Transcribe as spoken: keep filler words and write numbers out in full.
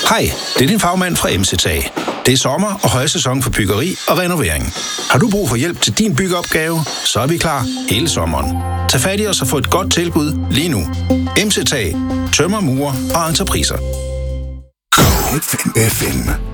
Hej, det er din fagmand fra M C T A. Det er sommer og højsæson for byggeri og renovering. Har du brug for hjælp til din byggeopgave, så er vi klar hele sommeren. Tag fat i os og få et godt tilbud lige nu. M C T A. Tømmer, murer og entrepriser. F M.